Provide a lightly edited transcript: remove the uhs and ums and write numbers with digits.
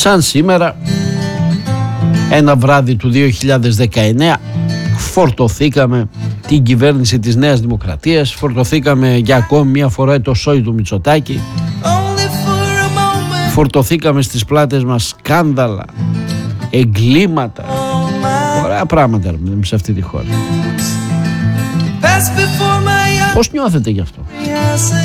Σαν σήμερα, ένα βράδυ του 2019, φορτωθήκαμε την κυβέρνηση της Νέας Δημοκρατίας, φορτωθήκαμε για ακόμη μια φορά το σόι του Μητσοτάκη, φορτωθήκαμε στις πλάτες μας σκάνδαλα, εγκλήματα, ωραία πράγματα σε αυτή τη χώρα. Πώς νιώθετε γι' αυτό?